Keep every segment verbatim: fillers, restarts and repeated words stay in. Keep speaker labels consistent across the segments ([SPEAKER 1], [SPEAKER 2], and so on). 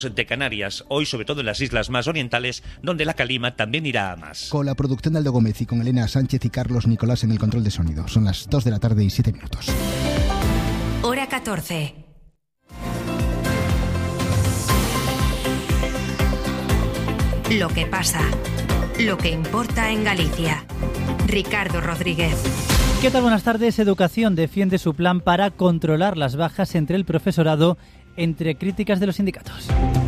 [SPEAKER 1] de Canarias, hoy sobre todo en las islas más orientales, donde la calima también irá a más.
[SPEAKER 2] Con la producción de Aldo Gómez y con Elena Sánchez y Carlos Nicolás en el control de sonido. Son las dos de la tarde y siete minutos.
[SPEAKER 3] Hora catorce. Lo que pasa, lo que importa en Galicia. Ricardo Rodríguez.
[SPEAKER 4] ¿Qué tal? Buenas tardes. Educación defiende su plan para controlar las bajas entre el profesorado, entre críticas de los sindicatos.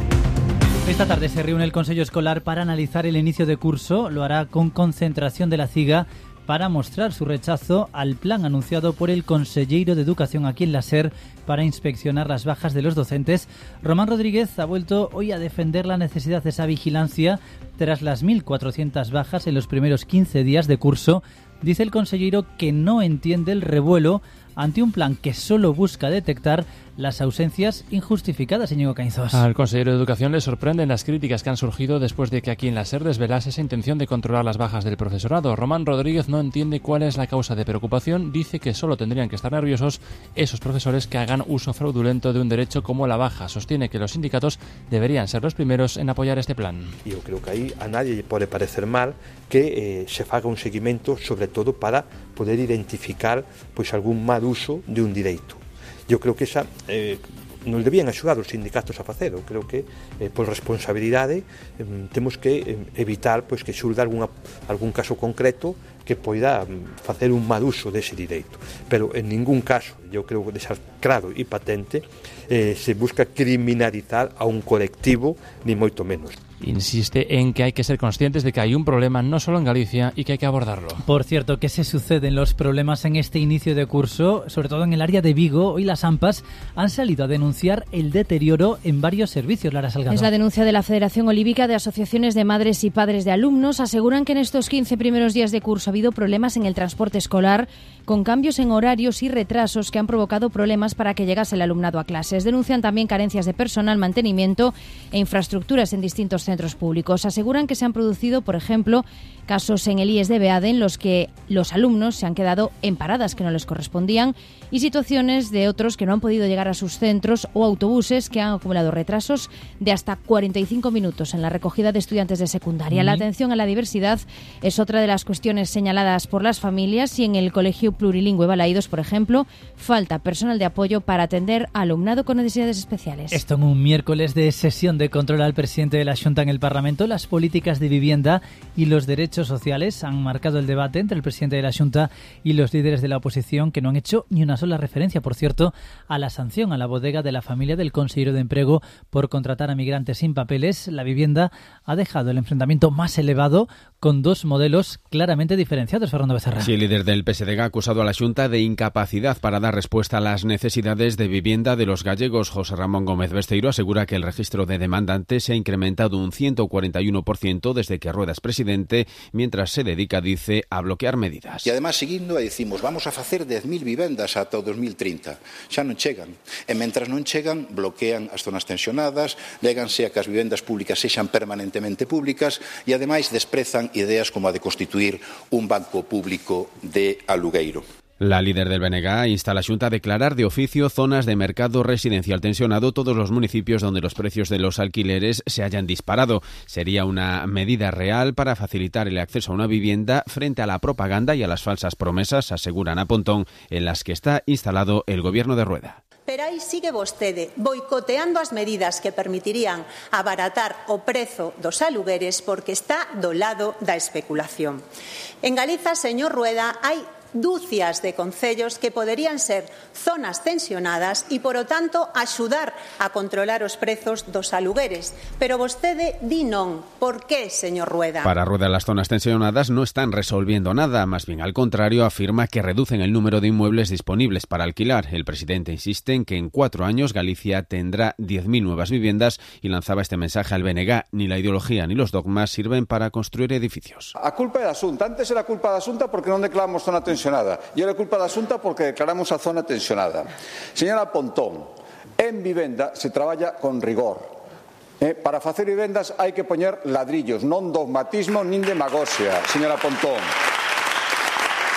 [SPEAKER 4] Esta tarde se reúne el Consejo Escolar para analizar el inicio de curso. Lo hará con concentración de la CIGA para mostrar su rechazo al plan anunciado por el Conselleiro de Educación aquí en la SER para inspeccionar las bajas de los docentes. Román Rodríguez ha vuelto hoy a defender la necesidad de esa vigilancia tras las mil cuatrocientas bajas en los primeros quince días de curso. Dice el conselleiro que no entiende el revuelo ante un plan que solo busca detectar las ausencias injustificadas, Íñigo Cañizos.
[SPEAKER 5] Al consejero de Educación le sorprenden las críticas que han surgido después de que aquí en la SER desvelase esa intención de controlar las bajas del profesorado. Román Rodríguez no entiende cuál es la causa de preocupación. Dice que solo tendrían que estar nerviosos esos profesores que hagan uso fraudulento de un derecho como la baja. Sostiene que los sindicatos deberían ser los primeros en apoyar este plan.
[SPEAKER 6] Yo creo que ahí a nadie le puede parecer mal que eh, se haga un seguimiento, sobre todo para poder identificar pues algún mal uso de un derecho. Yo creo que esa eh, nos debían axudar os sindicatos a facelo. Creo que eh, por responsabilidade eh, temos que eh, evitar pois, que xurda algún, algún caso concreto que poida facer un mal uso dese direito. Pero en ningún caso, eu creo que deixar claro e patente, eh, se busca criminalizar a un colectivo, ni moito menos.
[SPEAKER 5] Insiste en que hay que ser conscientes de que hay un problema no solo en Galicia y que hay que abordarlo.
[SPEAKER 4] Por cierto, ¿qué se suceden los problemas en este inicio de curso? Sobre todo en el área de Vigo, hoy las AMPAs han salido a denunciar el deterioro en varios servicios. Lara Salgado.
[SPEAKER 7] Es la denuncia de la Federación Olívica de Asociaciones de Madres y Padres de Alumnos. Aseguran que en estos quince primeros días de curso ha habido problemas en el transporte escolar, con cambios en horarios y retrasos que han provocado problemas para que llegase el alumnado a clases. Denuncian también carencias de personal, mantenimiento e infraestructuras en distintos centros públicos. Aseguran que se han producido, por ejemplo, casos en el I E S de Beade en los que los alumnos se han quedado en paradas que no les correspondían y situaciones de otros que no han podido llegar a sus centros o autobuses que han acumulado retrasos de hasta cuarenta y cinco minutos en la recogida de estudiantes de secundaria. La atención a la diversidad es otra de las cuestiones señaladas por las familias y en el Colegio Plurilingüe Balaídos, por ejemplo, falta personal de apoyo para atender a alumnado con necesidades especiales.
[SPEAKER 4] Esto en un miércoles de sesión de control al presidente de la Xunta en el Parlamento. Las políticas de vivienda y los derechos sociales han marcado el debate entre el presidente de la Xunta y los líderes de la oposición, que no han hecho ni una sola referencia, por cierto, a la sanción a la bodega de la familia del consejero de Emprego por contratar a migrantes sin papeles. La vivienda ha dejado el enfrentamiento más elevado con dos modelos claramente diferenciados. Fernando Becerra.
[SPEAKER 8] Sí, el líder del P S D G ha acusado a la Xunta de incapacidad para dar respuesta a las necesidades de vivienda de los gallegos. José Ramón Gómez Besteiro asegura que el registro de demandantes se ha incrementado un ciento cuarenta y uno por ciento desde que Rueda es presidente, mientras se dedica, dice, a bloquear medidas.
[SPEAKER 9] E además, seguindo, decimos, vamos a facer dez mil vivendas ata o dos mil trinta. Xa non chegan. E mentras non chegan, bloquean as zonas tensionadas, léganse a que as vivendas públicas sexan permanentemente públicas e ademais desprezan ideas como a de constituir un banco público de alugueiro.
[SPEAKER 8] La líder del B N G insta a la Xunta a declarar de oficio zonas de mercado residencial tensionado todos los municipios donde los precios de los alquileres se hayan disparado. Sería una medida real para facilitar el acceso a una vivienda frente a la propaganda y a las falsas promesas, aseguran a Pontón, en las que está instalado el gobierno de Rueda.
[SPEAKER 10] Pero aí sigue vostede boicoteando as medidas que permitirían abaratar o prezo dos alugueres porque está do lado da especulación. En Galiza, señor Rueda, hai dúcias de concellos que poderían ser zonas tensionadas e, por o tanto, axudar a controlar os prezos dos alugueres. Pero vostede di non. Por qué, señor Rueda?
[SPEAKER 8] Para Rueda, las zonas tensionadas no están resolviendo nada. Más bien, al contrario, afirma que reducen el número de inmuebles disponibles para alquilar. El presidente insiste en que en cuatro años Galicia tendrá diez mil nuevas viviendas y lanzaba este mensaje al B N G. Ni la ideología ni los dogmas sirven para construir edificios.
[SPEAKER 11] A culpa é da Xunta. Antes era culpa da Xunta porque non declaramos zona tensionada. E era culpa da Xunta porque declaramos a zona tensionada. Señora Pontón, en vivenda se traballa con rigor. Eh, para facer vivendas hai que poñer ladrillos, non dogmatismo nin demagoxia, señora Pontón.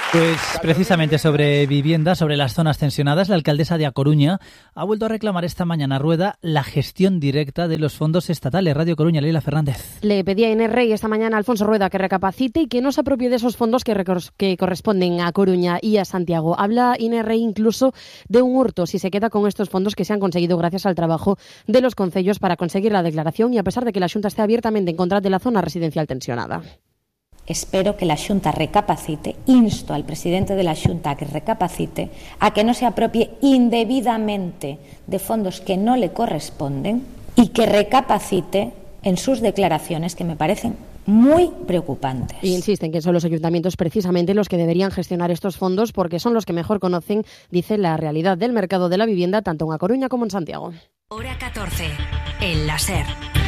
[SPEAKER 4] Pues precisamente sobre vivienda, sobre las zonas tensionadas, la alcaldesa de A Coruña ha vuelto a reclamar esta mañana a Rueda la gestión directa de los fondos estatales. Radio Coruña, Leila Fernández.
[SPEAKER 12] Le pedía a Inés Rey esta mañana a Alfonso Rueda que recapacite y que no se apropie de esos fondos que, recor- que corresponden a Coruña y a Santiago. Habla Inés Rey incluso de un hurto si se queda con estos fondos que se han conseguido gracias al trabajo de los concellos para conseguir la declaración y a pesar de que la Xunta esté abiertamente en contra de la zona residencial tensionada.
[SPEAKER 13] Espero que la Xunta recapacite, insto al presidente de la Xunta a que recapacite, a que no se apropie indebidamente de fondos que no le corresponden y que recapacite en sus declaraciones, que me parecen muy preocupantes.
[SPEAKER 12] Y insisten que son los ayuntamientos precisamente los que deberían gestionar estos fondos porque son los que mejor conocen, dice, la realidad del mercado de la vivienda tanto en A Coruña como en Santiago.
[SPEAKER 3] Hora catorce, el láser.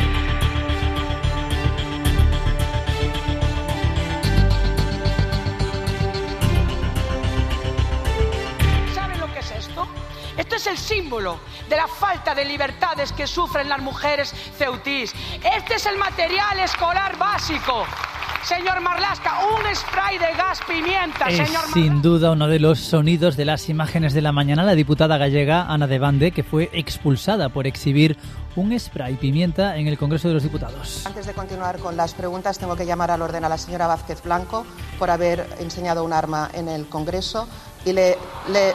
[SPEAKER 14] Esto es el símbolo de la falta de libertades que sufren las mujeres ceutís. Este es el material escolar básico. Señor Marlaska, un spray de gas pimienta.
[SPEAKER 4] Es
[SPEAKER 14] señor
[SPEAKER 4] sin duda uno de los sonidos de las imágenes de la mañana. La diputada gallega Ana de Bande, que fue expulsada por exhibir un spray pimienta en el Congreso de los Diputados.
[SPEAKER 15] Antes de continuar con las preguntas, tengo que llamar al orden a la señora Vázquez Blanco por haber enseñado un arma en el Congreso y le... le...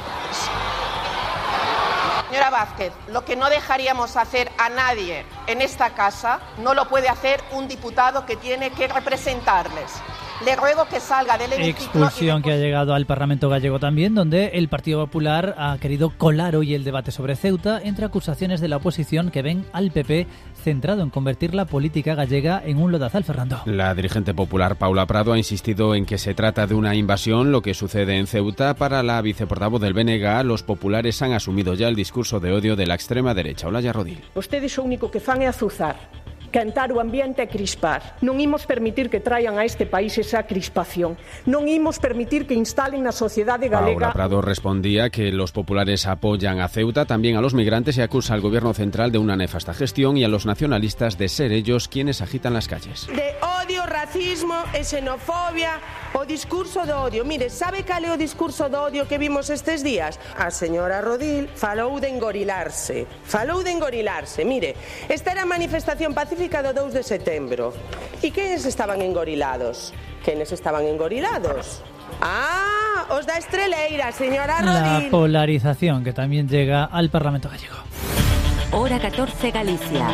[SPEAKER 15] Señora Vázquez, lo que no dejaríamos hacer a nadie en esta casa no lo puede hacer un diputado que tiene que representarles. Le ruego que salga del hemiciclo.
[SPEAKER 4] Expulsión que ha llegado al Parlamento gallego también, donde el Partido Popular ha querido colar hoy el debate sobre Ceuta entre acusaciones de la oposición que ven al P P centrado en convertir la política gallega en un lodazal. Fernando.
[SPEAKER 8] La dirigente popular Paula Prado ha insistido en que se trata de una invasión, lo que sucede en Ceuta. Para la viceportavoz del B N G, los populares han asumido ya el discurso de odio de la extrema derecha. Olaya Rodil.
[SPEAKER 16] Vostedes o único que fan é azuzar, cantar o ambiente e crispar. Non imos permitir que traian a este país esa crispación. Non imos permitir que instalen na sociedade galega...
[SPEAKER 8] Paula Prado respondía que los populares apoyan a Ceuta, también a los migrantes, y acusa al gobierno central de una nefasta gestión y a los nacionalistas de ser ellos quienes agitan las calles.
[SPEAKER 17] De odio, racismo e xenofobia, o discurso do odio. Mire, sabe cal é o discurso do odio que vimos estes días? A señora Rodil falou de engorilarse. Falou de engorilarse. Mire, esta era a manifestación pacífica do dous de setembro. E quenes estaban engorilados? Quenes estaban engorilados? Ah, os da Estreleira, señora Rodil.
[SPEAKER 4] La polarización que también llega al Parlamento gallego.
[SPEAKER 3] Hora catorce, Galicia.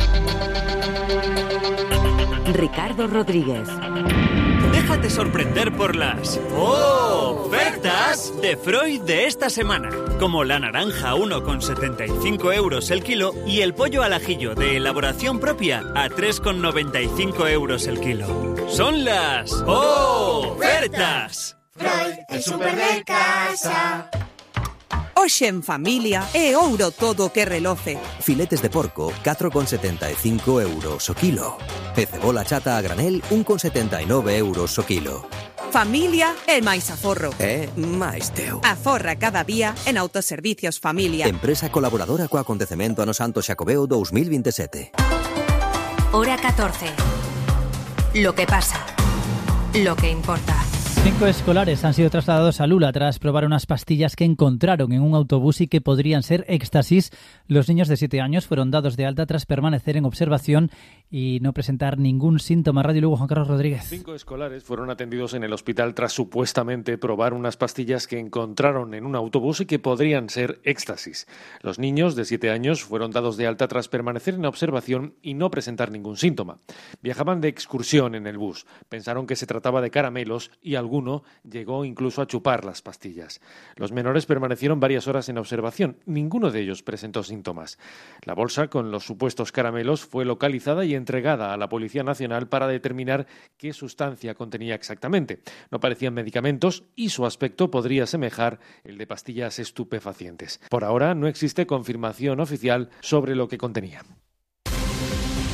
[SPEAKER 3] Ricardo Rodríguez.
[SPEAKER 18] Déjate sorprender por las ofertas de Freud de esta semana, como la naranja a uno con setenta y cinco euros el kilo y el pollo al ajillo de elaboración propia a tres con noventa y cinco euros el kilo. Son las ofertas.
[SPEAKER 19] Freud, el super de casa.
[SPEAKER 20] Hoxe en familia é ouro todo que reloce.
[SPEAKER 21] Filetes de porco, catro con setenta e cinco euros o kilo. E cebola chata a granel, un con setenta e nove euros o kilo.
[SPEAKER 20] Familia é máis aforro.
[SPEAKER 21] É máis teu.
[SPEAKER 20] Aforra cada día en Autoservicios Familia.
[SPEAKER 21] Empresa colaboradora co acontecemento ano Santo Xacobeo dous mil veintisiete.
[SPEAKER 3] Hora catorce. Lo que pasa. Lo que importa.
[SPEAKER 4] Cinco escolares han sido trasladados a Lula tras probar unas pastillas que encontraron en un autobús y que podrían ser éxtasis. Los niños de siete años fueron dados de alta tras permanecer en observación y no presentar ningún síntoma. Radio Lugo, Juan Carlos Rodríguez.
[SPEAKER 5] Cinco escolares fueron atendidos en el hospital tras supuestamente probar unas pastillas que encontraron en un autobús y que podrían ser éxtasis. Los niños de siete años fueron dados de alta tras permanecer en observación y no presentar ningún síntoma. Viajaban de excursión en el bus. Pensaron que se trataba de caramelos y algunos Uno llegó incluso a chupar las pastillas. Los menores permanecieron varias horas en observación. Ninguno de ellos presentó síntomas. La bolsa con los supuestos caramelos fue localizada y entregada a la Policía Nacional para determinar qué sustancia contenía exactamente. No parecían medicamentos y su aspecto podría semejar el de pastillas estupefacientes. Por ahora no existe confirmación oficial sobre lo que contenía.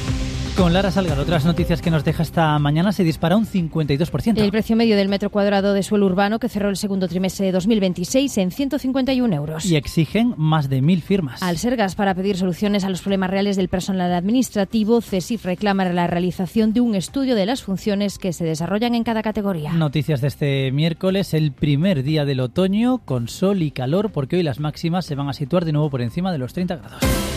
[SPEAKER 4] Con Lara Salgado, otras noticias que nos deja esta mañana, se dispara un cincuenta y dos por ciento.
[SPEAKER 7] El precio medio del metro cuadrado de suelo urbano, que cerró el segundo trimestre de dos mil veintiséis en ciento cincuenta y un euros.
[SPEAKER 4] Y exigen más de mil firmas.
[SPEAKER 7] Al Sergas, para pedir soluciones a los problemas reales del personal administrativo, CESIF reclama la realización de un estudio de las funciones que se desarrollan en cada categoría.
[SPEAKER 4] Noticias de este miércoles, el primer día del otoño, con sol y calor, porque hoy las máximas se van a situar de nuevo por encima de los treinta grados.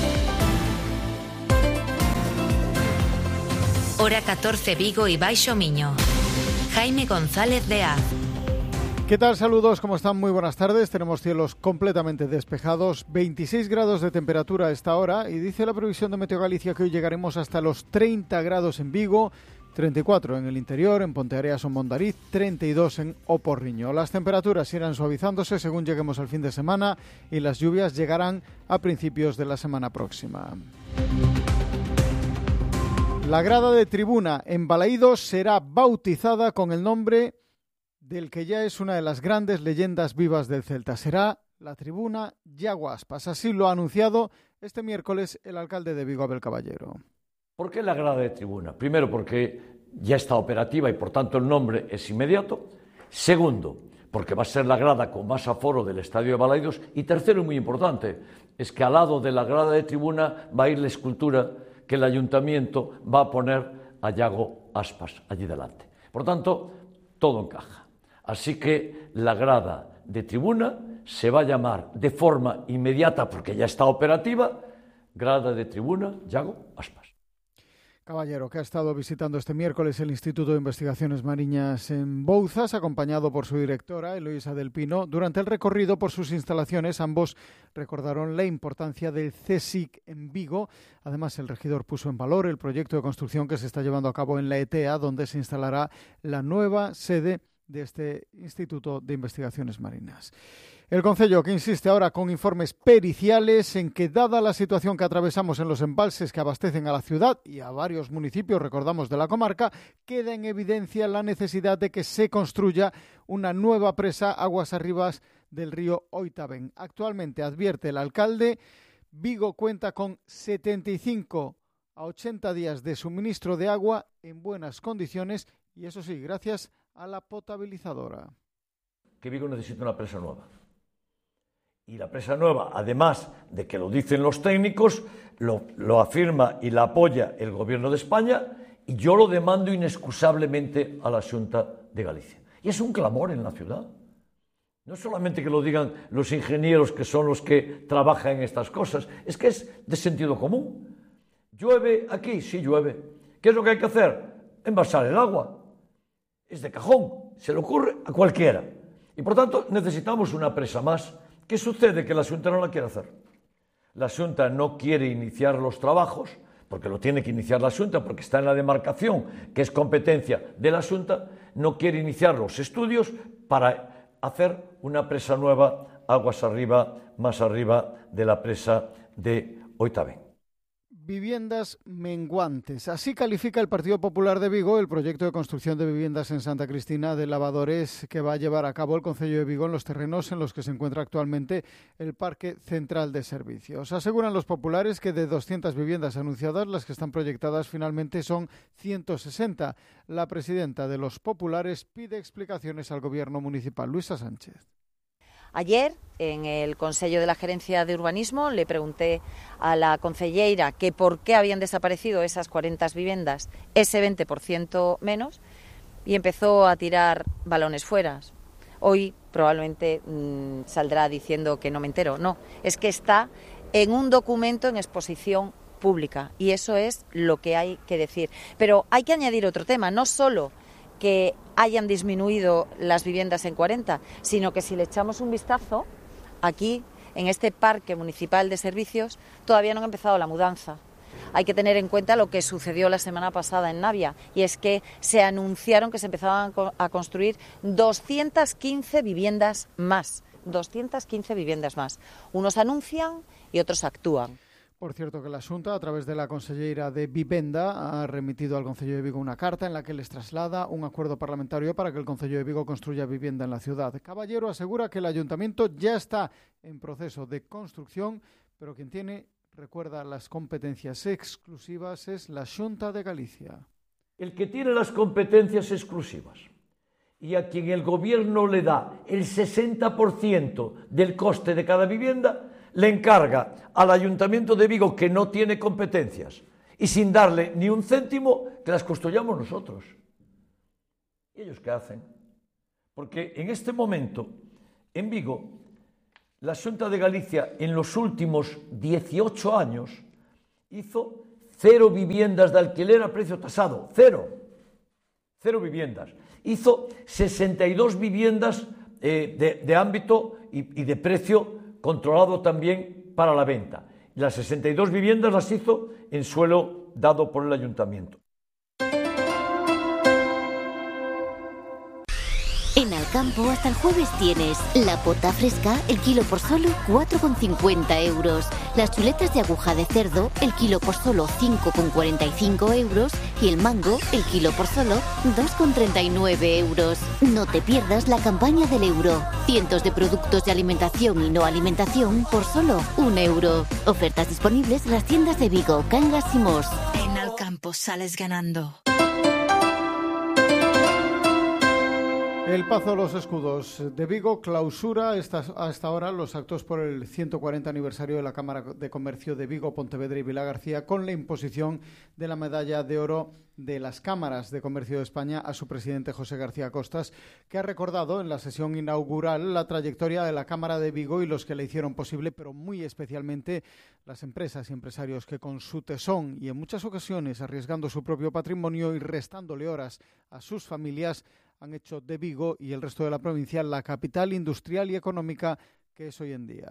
[SPEAKER 3] Hora catorce, Vigo y Baixo Miño. Jaime González de Az.
[SPEAKER 1] ¿Qué tal? Saludos, ¿cómo están? Muy buenas tardes. Tenemos cielos completamente despejados, veintiséis grados de temperatura a esta hora y dice la previsión de Meteo Galicia que hoy llegaremos hasta los treinta grados en Vigo, treinta y cuatro en el interior, en Ponteareas o Mondariz, treinta y dos en Oporriño. Las temperaturas irán suavizándose según lleguemos al fin de semana y las lluvias llegarán a principios de la semana próxima. La grada de tribuna en Balaídos será bautizada con el nombre del que ya es una de las grandes leyendas vivas del Celta. Será la tribuna Yago Aspas. Así lo ha anunciado este miércoles el alcalde de Vigo, Abel Caballero.
[SPEAKER 22] ¿Por qué la grada de tribuna? Primero, porque ya está operativa y por tanto el nombre es inmediato. Segundo, porque va a ser la grada con más aforo del estadio de Balaídos. Y tercero, y muy importante, es que al lado de la grada de tribuna va a ir la escultura que el ayuntamiento va a poner a Yago Aspas allí delante. Por tanto, todo encaja. Así que la grada de tribuna se va a llamar de forma inmediata, porque ya está operativa, grada de tribuna Yago Aspas.
[SPEAKER 1] Caballero, que ha estado visitando este miércoles el Instituto de Investigaciones Mariñas en Bouzas, acompañado por su directora, Eloísa del Pino. Durante el recorrido por sus instalaciones, ambos recordaron la importancia del CSIC en Vigo. Además, el regidor puso en valor el proyecto de construcción que se está llevando a cabo en la E T E A, donde se instalará la nueva sede de este Instituto de Investigaciones Marinas. El Concello, que insiste ahora con informes periciales en que, dada la situación que atravesamos en los embalses que abastecen a la ciudad y a varios municipios, recordamos, de la comarca, queda en evidencia la necesidad de que se construya una nueva presa aguas arriba del río Oitavén. Actualmente, advierte el alcalde, Vigo cuenta con setenta y cinco a ochenta días de suministro de agua en buenas condiciones y, eso sí, gracias a la potabilizadora.
[SPEAKER 22] Que Vigo necesita una presa nueva. Y la presa nueva, además de que lo dicen los técnicos, lo, lo afirma y la apoya el Gobierno de España y yo lo demando inexcusablemente a la Xunta de Galicia. Y es un clamor en la ciudad. No solamente que lo digan los ingenieros que son los que trabajan en estas cosas, es que es de sentido común. ¿Llueve aquí? Sí, llueve. ¿Qué es lo que hay que hacer? Envasar el agua. Es de cajón, se le ocurre a cualquiera. Y por tanto necesitamos una presa más. ¿Qué sucede? Que la Xunta no la quiere hacer. La Xunta no quiere iniciar los trabajos, porque lo tiene que iniciar la Xunta, porque está en la demarcación, que es competencia de la Xunta, no quiere iniciar los estudios para hacer una presa nueva, aguas arriba, más arriba de la presa de Oitavén.
[SPEAKER 1] Viviendas menguantes. Así califica el Partido Popular de Vigo el proyecto de construcción de viviendas en Santa Cristina de lavadores que va a llevar a cabo el Concello de Vigo en los terrenos en los que se encuentra actualmente el Parque Central de Servicios. Aseguran los populares que de doscientas viviendas anunciadas, las que están proyectadas finalmente son ciento sesenta. La presidenta de los populares pide explicaciones al Gobierno municipal. Luisa Sánchez.
[SPEAKER 23] Ayer, en el Consello de la Gerencia de Urbanismo, le pregunté a la concelleira que por qué habían desaparecido esas cuarenta viviendas, ese veinte por ciento menos, y empezó a tirar balones fuera. Hoy probablemente mmm, saldrá diciendo que no me entero. No, es que está en un documento en exposición pública y eso es lo que hay que decir. Pero hay que añadir otro tema, no solo que hayan disminuido las viviendas en cuarenta, sino que si le echamos un vistazo, aquí, en este parque municipal de servicios, todavía no ha empezado la mudanza. Hay que tener en cuenta lo que sucedió la semana pasada en Navia, y es que se anunciaron que se empezaban a construir doscientas quince viviendas más. doscientas quince viviendas más. Unos anuncian y otros actúan.
[SPEAKER 1] Por cierto que la Xunta, a través de la conselleira de Vivenda, ha remitido al Concello de Vigo una carta en la que les traslada un acuerdo parlamentario para que el Concello de Vigo construya vivienda en la ciudad. Caballero asegura que el Ayuntamiento ya está en proceso de construcción, pero quien tiene recuerda, las competencias exclusivas es la Xunta de Galicia.
[SPEAKER 22] El que tiene las competencias exclusivas y a quien el gobierno le da el sesenta por ciento del coste de cada vivienda, le encarga al Ayuntamiento de Vigo, que no tiene competencias, y sin darle ni un céntimo, que las construyamos nosotros. ¿Y ellos qué hacen? Porque en este momento, en Vigo, la Xunta de Galicia en los últimos dieciocho años hizo cero viviendas de alquiler a precio tasado, cero, cero viviendas. Hizo sesenta y dos viviendas eh, de, de ámbito y, y de precio controlado también para la venta. Las sesenta y dos viviendas las hizo en suelo dado por el ayuntamiento.
[SPEAKER 2] En Alcampo hasta el jueves tienes la pota fresca, el kilo por solo cuatro con cincuenta euros. Las chuletas de aguja de cerdo, el kilo por solo cinco con cuarenta y cinco euros. Y el mango, el kilo por solo dos con treinta y nueve euros. No te pierdas la campaña del euro. Cientos de productos de alimentación y no alimentación por solo un euro. Ofertas disponibles en las tiendas de Vigo, Cangas y Mos.
[SPEAKER 3] En Alcampo sales ganando.
[SPEAKER 1] El Pazo Los Escudos de Vigo clausura hasta ahora los actos por el ciento cuarenta aniversario de la Cámara de Comercio de Vigo, Pontevedra y Vilagarcía, con la imposición de la medalla de oro de las Cámaras de Comercio de España a su presidente José García Costas, que ha recordado en la sesión inaugural la trayectoria de la Cámara de Vigo y los que la hicieron posible, pero muy especialmente las empresas y empresarios que con su tesón y en muchas ocasiones arriesgando su propio patrimonio y restándole horas a sus familias, han hecho de Vigo y el resto de la provincia la capital industrial y económica que es hoy en día.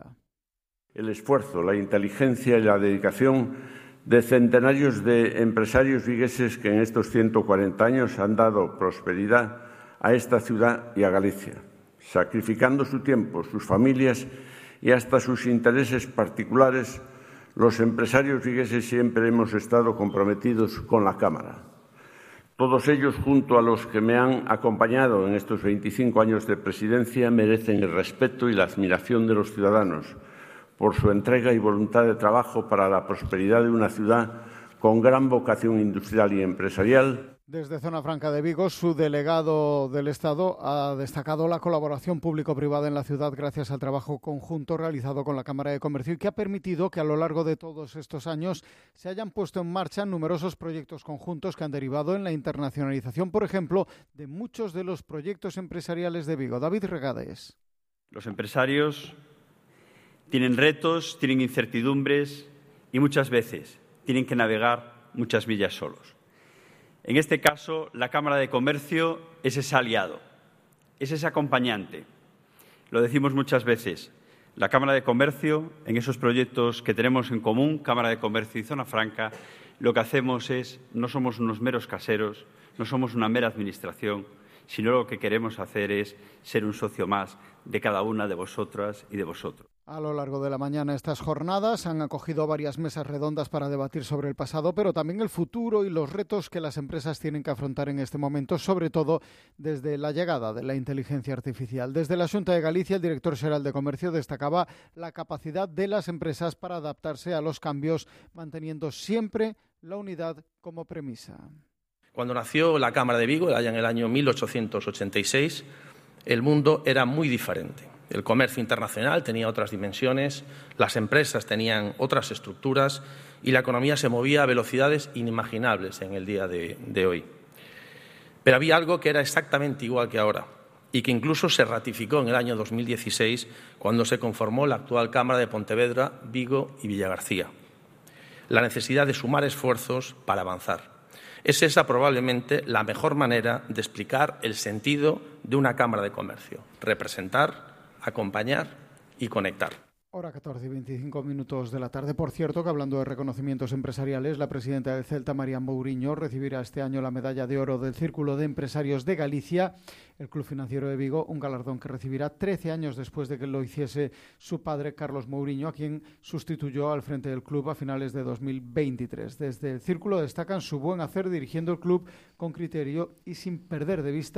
[SPEAKER 6] El esfuerzo, la inteligencia y la dedicación de centenarios de empresarios vigueses que en estos ciento cuarenta años han dado prosperidad a esta ciudad y a Galicia, sacrificando su tiempo, sus familias y hasta sus intereses particulares. Los empresarios vigueses siempre hemos estado comprometidos con la Cámara. Todos ellos, junto a los que me han acompañado en estos veinticinco años de presidencia, merecen el respeto y la admiración de los ciudadanos por su entrega y voluntad de trabajo para la prosperidad de una ciudad con gran vocación industrial y empresarial.
[SPEAKER 1] Desde Zona Franca de Vigo, su delegado del Estado ha destacado la colaboración público-privada en la ciudad gracias al trabajo conjunto realizado con la Cámara de Comercio y que ha permitido que a lo largo de todos estos años se hayan puesto en marcha numerosos proyectos conjuntos que han derivado en la internacionalización, por ejemplo, de muchos de los proyectos empresariales de Vigo. David Regades.
[SPEAKER 9] Los empresarios tienen retos, tienen incertidumbres y muchas veces tienen que navegar muchas millas solos. En este caso, la Cámara de Comercio es ese aliado, es ese acompañante. Lo decimos muchas veces, la Cámara de Comercio, en esos proyectos que tenemos en común, Cámara de Comercio y Zona Franca, lo que hacemos es, no somos unos meros caseros, no somos una mera administración, sino lo que queremos hacer es ser un socio más de cada una de vosotras y de vosotros.
[SPEAKER 1] A lo largo de la mañana estas jornadas han acogido varias mesas redondas para debatir sobre el pasado, pero también el futuro y los retos que las empresas tienen que afrontar en este momento, sobre todo desde la llegada de la inteligencia artificial. Desde la Xunta de Galicia, el director xeral de Comercio destacaba la capacidad de las empresas para adaptarse a los cambios, manteniendo siempre la unidad como premisa.
[SPEAKER 24] Cuando nació la Cámara de Vigo, allá en el año mil ochocientos ochenta y seis, el mundo era muy diferente. El comercio internacional tenía otras dimensiones, las empresas tenían otras estructuras y la economía se movía a velocidades inimaginables en el día de, de hoy. Pero había algo que era exactamente igual que ahora y que incluso se ratificó en el año dos mil dieciséis cuando se conformó la actual Cámara de Pontevedra, Vigo y Villagarcía. La necesidad de sumar esfuerzos para avanzar. Es esa probablemente la mejor manera de explicar el sentido de una Cámara de Comercio. Representar, acompañar y conectar.
[SPEAKER 1] Hora catorce y veinticinco minutos de la tarde. Por cierto, que hablando de reconocimientos empresariales, la presidenta del Celta, María Mouriño, recibirá este año la medalla de oro del Círculo de Empresarios de Galicia, el Club Financiero de Vigo, un galardón que recibirá trece años después de que lo hiciese su padre, Carlos Mouriño, a quien sustituyó al frente del club a finales de dos mil veintitrés. Desde el Círculo destacan su buen hacer dirigiendo el club con criterio y sin perder de vista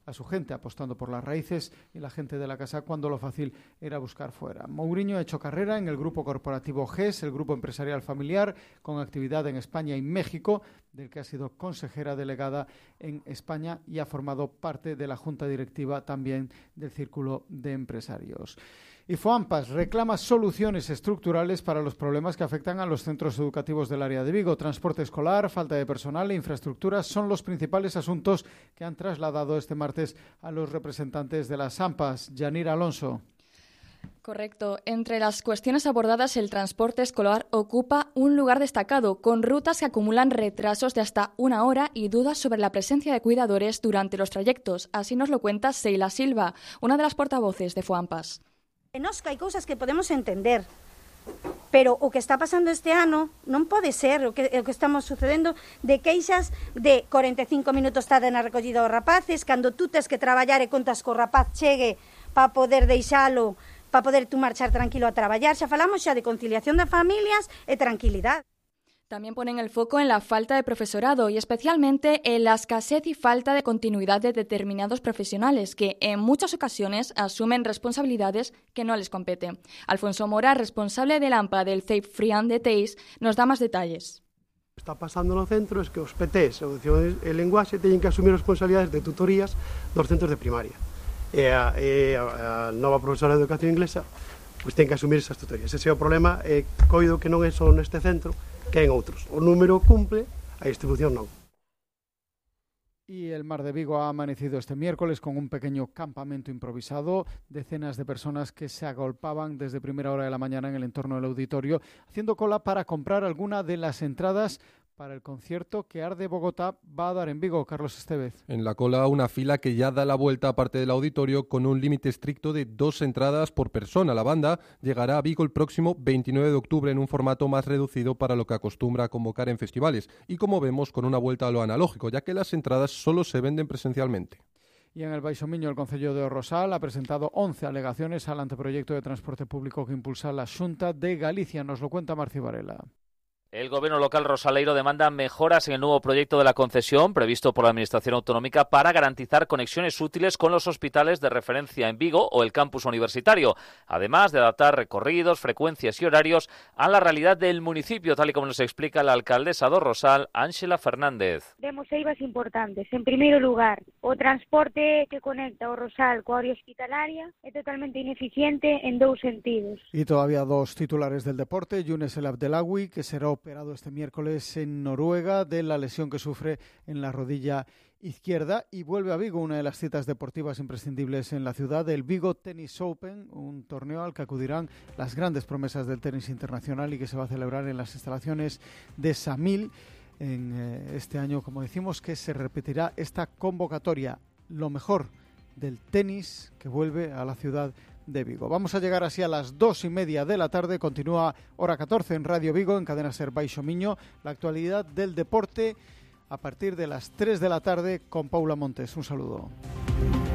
[SPEAKER 1] a su gente, apostando por las raíces y la gente de la casa cuando lo fácil era buscar fuera. Mourinho ha hecho carrera en el grupo corporativo G E S, el grupo empresarial familiar, con actividad en España y México, del que ha sido consejera delegada en España y ha formado parte de la junta directiva también del Círculo de Empresarios. Y FOAMPAS reclama soluciones estructurales para los problemas que afectan a los centros educativos del área de Vigo. Transporte escolar, falta de personal e infraestructuras son los principales asuntos que han trasladado este martes a los representantes de las AMPAs. Yanira Alonso.
[SPEAKER 10] Correcto. Entre las cuestiones abordadas, el transporte escolar ocupa un lugar destacado, con rutas que acumulan retrasos de hasta una hora y dudas sobre la presencia de cuidadores durante los trayectos. Así nos lo cuenta Seila Silva, una de las portavoces de FOAMPAS.
[SPEAKER 11] Nos hai cousas que podemos entender, pero o que está pasando este ano non pode ser o que, o que estamos sucedendo de queixas de corenta e cinco minutos tarde na recollida dos rapaces, cando tú tes que traballar e contas co rapaz chegue para poder deixalo, para poder tú marchar tranquilo a traballar. Xa falamos xa de conciliación de familias e tranquilidade.
[SPEAKER 10] También ponen el foco en la falta de profesorado y especialmente en la escasez y falta de continuidad de determinados profesionales que en muchas ocasiones asumen responsabilidades que no les competen. Alfonso Mora, responsable del AMPA del C E I P Frián de Teis, nos da más detalles.
[SPEAKER 12] O que está pasando no centro es que os P Ts, Educación e Lenguaxe, teñen que asumir responsabilidades de tutorías dos centros de primaria. E a, e a, a nova profesora de Educación Inglesa pois ten que asumir esas tutorías. Ese é o problema, e coido que non é só neste centro, que en outros. O número cumple, a distribución non.
[SPEAKER 1] Y el Mar de Vigo ha amanecido este miércoles con un pequeño campamento improvisado, decenas de personas que se agolpaban desde primera hora de la mañana en el entorno del auditorio, haciendo cola para comprar alguna de las entradas para el concierto que Arde Bogotá va a dar en Vigo. Carlos Estevez.
[SPEAKER 13] En la cola una fila que ya da la vuelta aparte del auditorio con un límite estricto de dos entradas por persona. La banda llegará a Vigo el próximo veintinueve de octubre en un formato más reducido para lo que acostumbra a convocar en festivales y, como vemos, con una vuelta a lo analógico, ya que las entradas solo se venden presencialmente.
[SPEAKER 1] Y en el Baixo Miño, el Concello de Rosal ha presentado once alegaciones al anteproyecto de transporte público que impulsa la Xunta de Galicia. Nos lo cuenta Marci Varela.
[SPEAKER 25] El gobierno local rosaleiro demanda mejoras en el nuevo proyecto de la concesión previsto por la Administración Autonómica para garantizar conexiones útiles con los hospitales de referencia en Vigo o el campus universitario, además de adaptar recorridos, frecuencias y horarios a la realidad del municipio, tal y como nos explica la alcaldesa do Rosal, Ángela Fernández.
[SPEAKER 26] Vemos eivas importantes. En primeiro lugar, o transporte que conecta o Rosal coa área hospitalaria é totalmente ineficiente en dous sentidos.
[SPEAKER 1] Y todavía dos titulares del deporte. Younes El Abdelawi, que será operado este miércoles en Noruega de la lesión que sufre en la rodilla izquierda, y vuelve a Vigo una de las citas deportivas imprescindibles en la ciudad, el Vigo Tennis Open, un torneo al que acudirán las grandes promesas del tenis internacional y que se va a celebrar en las instalaciones de Samil en eh, este año, como decimos, que se repetirá esta convocatoria, lo mejor del tenis que vuelve a la ciudad de Vigo. Vamos a llegar así a las dos y media de la tarde. Continúa Hora catorce en Radio Vigo, en Cadena Ser Baixo Miño, la actualidad del deporte a partir de las tres de la tarde con Paula Montes. Un saludo.